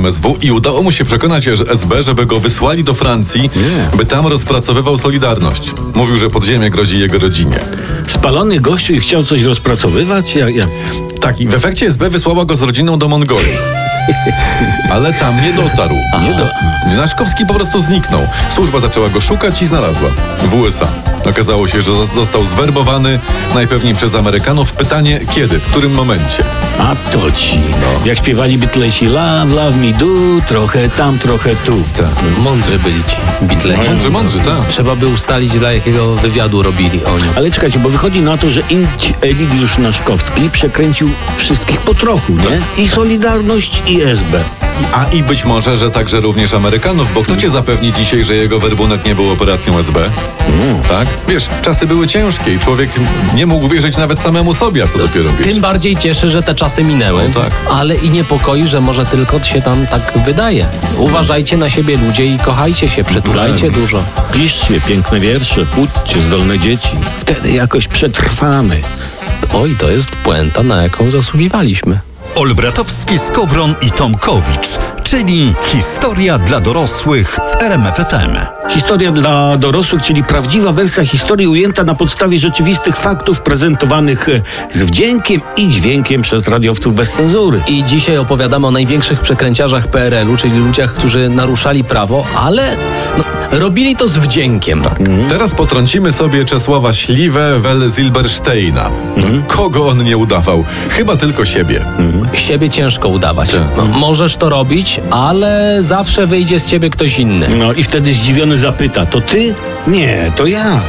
MSW i udało mu się przekonać SB, żeby go wysłali do Francji, by tam rozpracowywał Solidarność. Mówił, że podziemie grozi jego rodzinie. Spalony gościu i chciał coś rozpracowywać? Tak, i w efekcie SB wysłała go z rodziną do Mongolii. Ale tam nie dotarł. Naszkowski po prostu zniknął. Służba zaczęła go szukać i znalazła w USA. Okazało się, że został zwerbowany najpewniej przez Amerykanów. Pytanie kiedy, w którym momencie? A to ci. Jak śpiewali Beatlesi, love, love me do, trochę tam, trochę tu. Mądrzy byli ci Beatlesi. Mądrzy, tak. Trzeba by ustalić, dla jakiego wywiadu robili oni. Ale czekajcie, bo wychodzi na to, że Eligiusz Naszkowski przekręcił wszystkich po trochu, nie? I Solidarność, i SB. I być może, że także również Amerykanów, bo kto cię zapewni dzisiaj, że jego werbunek nie był operacją SB? Tak? Wiesz, czasy były ciężkie i człowiek nie mógł wierzyć nawet samemu sobie, a co dopiero wiedzieć. Tym bardziej cieszy, że te czasy minęły, No tak. ale i niepokoi, że może tylko się tam tak wydaje. Uważajcie na siebie, ludzie, i kochajcie się, przytulajcie dużo. Piszcie piękne wiersze, płódźcie zdolne dzieci. Wtedy jakoś przetrwamy. Oj, to jest puenta, na jaką zasługiwaliśmy. Olbratowski, Skowron i Tomkowicz, czyli historia dla dorosłych w RMF FM. Historia dla dorosłych, czyli prawdziwa wersja historii ujęta na podstawie rzeczywistych faktów, prezentowanych z wdziękiem i dźwiękiem przez radiowców bez cenzury. I dzisiaj opowiadamy o największych przekręciarzach PRL-u, czyli ludziach, którzy naruszali prawo, ale robili to z wdziękiem. Tak. Teraz potrącimy sobie Czesława Śliwę wel Zilbersteina. Kogo on nie udawał? Chyba tylko siebie. Siebie ciężko udawać. Możesz to robić, ale zawsze wyjdzie z ciebie ktoś inny. No i wtedy zdziwiony zapyta, to ty? Nie, to ja.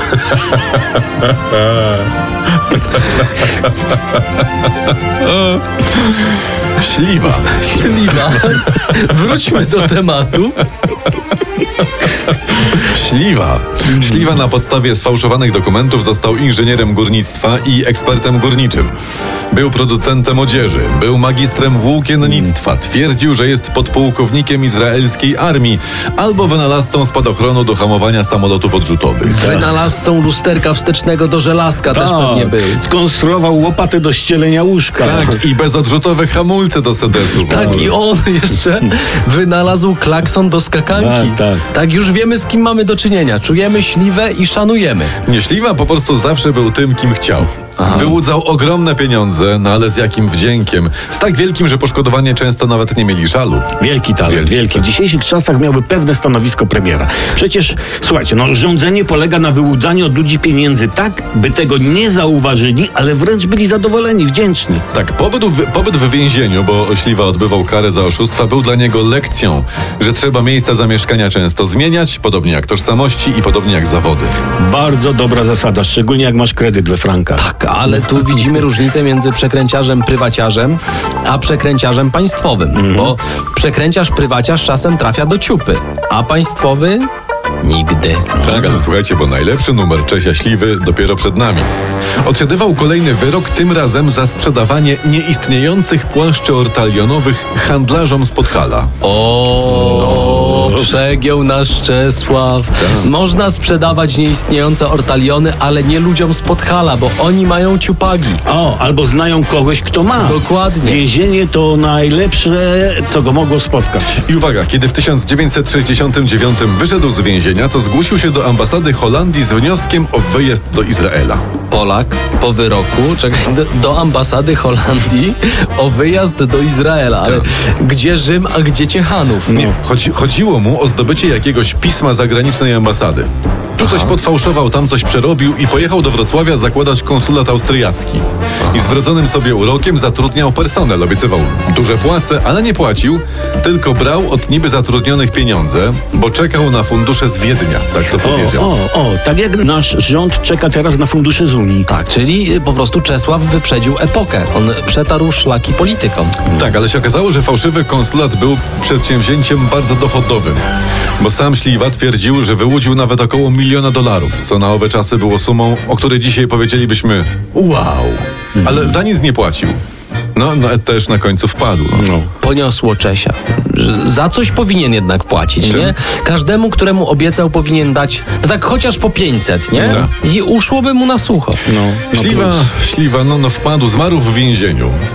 Śliwa. Wróćmy do tematu. Śliwa na podstawie sfałszowanych dokumentów został inżynierem górnictwa i ekspertem górniczym. Był producentem odzieży, był magistrem włókiennictwa, twierdził, że jest podpułkownikiem izraelskiej armii albo wynalazcą spadochronu do hamowania samolotów odrzutowych. Wynalazcą lusterka wstecznego do żelazka też pewnie był. Skonstruował łopatę do ścielenia łóżka. Tak, i bezodrzutowe hamulce do sedesu. Tak, i on jeszcze wynalazł klakson do skakanki. Tak, już wiemy, z kim mamy do czynienia. Czujemy Śliwę i szanujemy. Nie, Śliwa po prostu zawsze był tym, kim chciał. Wyłudzał ogromne pieniądze, no ale z jakim wdziękiem. Z tak wielkim, że poszkodowani często nawet nie mieli żalu. Wielki talent, wielki. W dzisiejszych czasach miałby pewne stanowisko premiera. Przecież, słuchajcie, rządzenie polega na wyłudzaniu od ludzi pieniędzy tak, by tego nie zauważyli, ale wręcz byli zadowoleni, wdzięczni. Tak, pobyt w więzieniu, bo Śliwa odbywał karę za oszustwa, był dla niego lekcją, że trzeba miejsca zamieszkania często zmieniać, podobnie jak tożsamości i podobnie jak zawody. Bardzo dobra zasada, szczególnie jak masz kredyt we frankach. Tak, ale tu widzimy różnicę między przekręciarzem prywaciarzem a przekręciarzem państwowym, bo przekręciarz prywaciarz czasem trafia do ciupy, a państwowy nigdy. Tak, ale słuchajcie, bo najlepszy numer Czesia Śliwy dopiero przed nami. Odsiadywał kolejny wyrok, tym razem za sprzedawanie nieistniejących płaszczy ortalionowych handlarzom z Podhala. Przegiął nasz Czesław. Można sprzedawać nieistniejące ortaliony, ale nie ludziom z Podhala, bo oni mają ciupagi. Albo znają kogoś, kto ma. Dokładnie. Więzienie to najlepsze, co go mogło spotkać. I uwaga, kiedy w 1969 wyszedł z więzienia, to zgłosił się do ambasady Holandii z wnioskiem o wyjazd do Izraela. Polak po wyroku, do ambasady Holandii o wyjazd do Izraela. Ale gdzie Rzym, a gdzie Ciechanów? Nie, chodziło mu o zdobycie jakiegoś pisma zagranicznej ambasady. Tu coś podfałszował, tam coś przerobił i pojechał do Wrocławia zakładać konsulat austriacki. I z wrodzonym sobie urokiem zatrudniał personel. Obiecywał duże płace, ale nie płacił, tylko brał od niby zatrudnionych pieniądze, bo czekał na fundusze z Wiednia, tak to powiedział. Tak jak nasz rząd czeka teraz na fundusze z Unii. Tak, czyli po prostu Czesław wyprzedził epokę. On przetarł szlaki politykom. Tak, ale się okazało, że fałszywy konsulat był przedsięwzięciem bardzo dochodowym, bo sam Śliwa twierdził, że wyłudził nawet około $1 miliona, co na owe czasy było sumą, o której dzisiaj powiedzielibyśmy wow, ale za nic nie płacił. No też na końcu wpadł. Poniosło Czesia. Za coś powinien jednak płacić, nie? Każdemu, któremu obiecał, powinien dać, tak chociaż po 500, nie? Tak. I uszłoby mu na sucho. Śliwa wpadł, zmarł w więzieniu.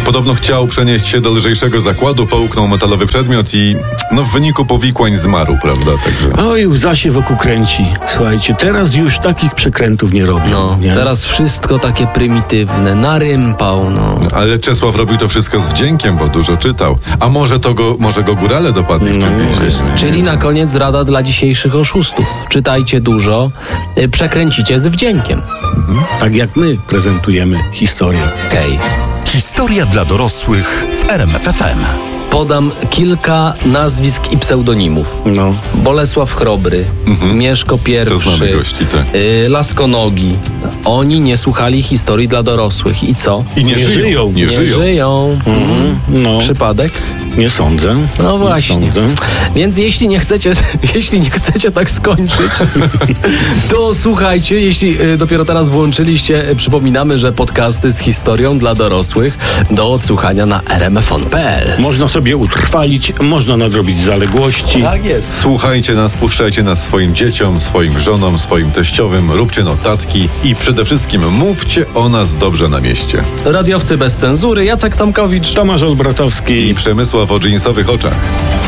Podobno chciał przenieść się do lżejszego zakładu, połknął metalowy przedmiot i w wyniku powikłań zmarł, prawda? Także... Oj, łza się wokół kręci. Słuchajcie, teraz już takich przekrętów nie robią. No, nie? teraz wszystko takie prymitywne, narympał, no. Ale Czesław robił to wszystko z wdziękiem, bo dużo czytał. A może go górale dopadli w tym więzieniu? Czyli na koniec rada dla dzisiejszych oszustów. Czytajcie dużo, przekręcicie z wdziękiem. Tak jak my prezentujemy historię. Okej. Historia dla dorosłych w RMF FM. Podam kilka nazwisk i pseudonimów. No. Bolesław Chrobry, Mieszko To znamy I, gości, tak. Laskonogi. Oni nie słuchali historii dla dorosłych. I co? I nie Nie żyją. żyją. Nie żyją. No, Przypadek? nie sądzę. No właśnie. Nie sądzę. Więc jeśli nie chcecie tak skończyć, to słuchajcie, jeśli dopiero teraz włączyliście, przypominamy, że podcasty z historią dla dorosłych do odsłuchania na rmfon.pl. Można sobie utrwalić, można nadrobić zaległości. Tak jest. Słuchajcie nas, puszczajcie nas swoim dzieciom, swoim żonom, swoim teściowym, róbcie notatki i przede wszystkim mówcie o nas dobrze na mieście. Radiowcy bez cenzury, Jacek Tomkowicz. Tomasz Olbratowski. I Przemysław o dżinsowych oczach.